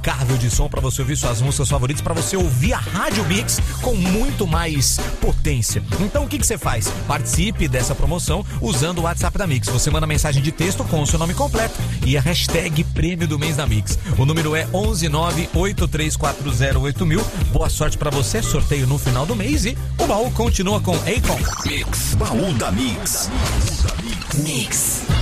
impecável de som para você ouvir suas músicas favoritas, para você ouvir a Rádio Mix com muito mais potência. Então o que você faz? Participe dessa promoção usando o WhatsApp da Mix. Você manda mensagem de texto com o seu nome completo e a hashtag Prêmio do Mês da Mix. O número é 11983408000. Boa sorte para você, sorteio no final do mês e o baú continua com Akon. Mix, baú da Mix. Mix.